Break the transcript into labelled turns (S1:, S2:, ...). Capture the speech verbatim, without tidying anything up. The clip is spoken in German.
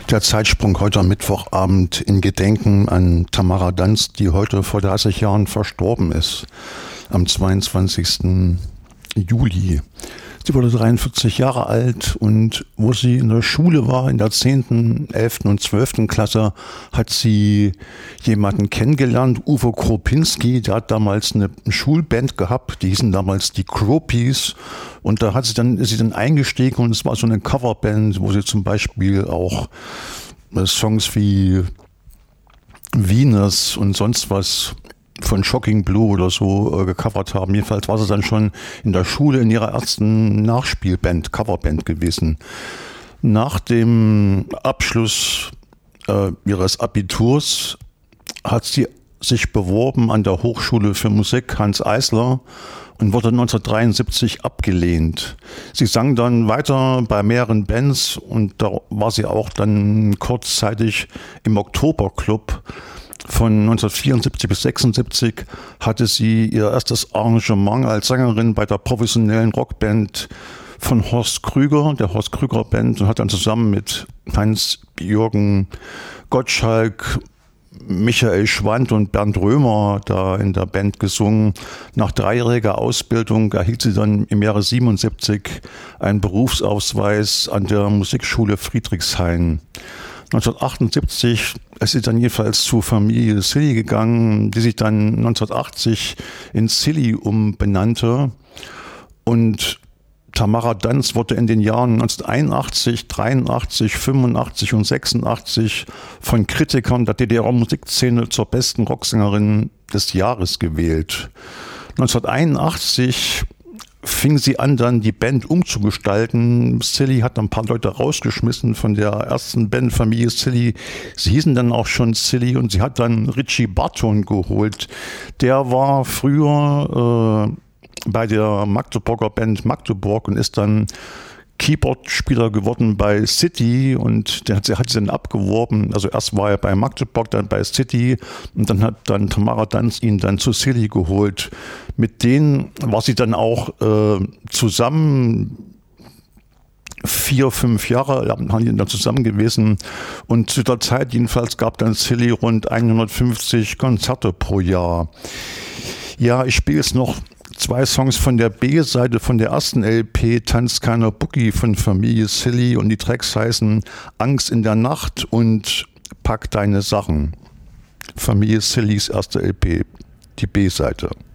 S1: Der Zeitsprung heute am Mittwochabend in Gedenken an Tamara Danz, die heute vor dreißig Jahren verstorben ist, am zweiundzwanzigsten Juli. Sie wurde dreiundvierzig Jahre alt und wo sie in der Schule war, in der zehnten, elften und zwölften Klasse, hat sie jemanden kennengelernt, Uwe Kropinski, der hat damals eine Schulband gehabt, die hießen damals die Kropis und da hat sie dann, ist sie dann eingestiegen und es war so eine Coverband, wo sie zum Beispiel auch Songs wie Venus und sonst was von Shocking Blue oder so äh, gecovert haben. Jedenfalls war sie dann schon in der Schule in ihrer ersten Nachspielband, Coverband gewesen. Nach dem Abschluss äh, ihres Abiturs hat sie sich beworben an der Hochschule für Musik Hanns Eisler und wurde neunzehnhundertdreiundsiebzig abgelehnt. Sie sang dann weiter bei mehreren Bands und da war sie auch dann kurzzeitig im Oktoberclub. Von neunzehnhundertvierundsiebzig bis sechsundsiebzig hatte sie ihr erstes Engagement als Sängerin bei der professionellen Rockband von Horst Krüger, der Horst Krüger Band, und hat dann zusammen mit Hans-Jürgen Gottschalk, Michael Schwand und Bernd Römer da in der Band gesungen. Nach dreijähriger Ausbildung erhielt sie dann im Jahre siebenundsiebzig einen Berufsausweis an der Musikschule Friedrichshain. neunzehnhundertachtundsiebzig ist sie dann jedenfalls zur Familie Silly gegangen, die sich dann neunzehnhundertachtzig in Silly umbenannte. Und Tamara Danz wurde in den Jahren neunzehnhunderteinundachtzig, dreiundachtzig, fünfundachtzig und sechsundachtzig von Kritikern der D D R-Musikszene zur besten Rocksängerin des Jahres gewählt. neunzehnhunderteinundachtzig fing sie an, dann die Band umzugestalten. Silly hat ein paar Leute rausgeschmissen von der ersten Bandfamilie Silly. Sie hießen dann auch schon Silly und sie hat dann Richie Barton geholt. Der war früher äh, bei der Magdeburger Band Magdeburg und ist dann Keyboard-Spieler geworden bei City und der hat, der hat sie dann abgeworben. Also erst war er bei Magdeburg, dann bei City und dann hat dann Tamara Danz ihn dann zu Silly geholt. Mit denen war sie dann auch äh, zusammen vier, fünf Jahre, haben die dann zusammen gewesen und zu der Zeit jedenfalls gab dann Silly rund hundertfünfzig Konzerte pro Jahr. Ja, ich spiele jetzt noch zwei Songs von der B-Seite von der ersten L P, Tanzt keiner Boogie von Familie Silly und die Tracks heißen Angst in der Nacht und Pack deine Sachen. Familie Sillys erste L P, die B-Seite.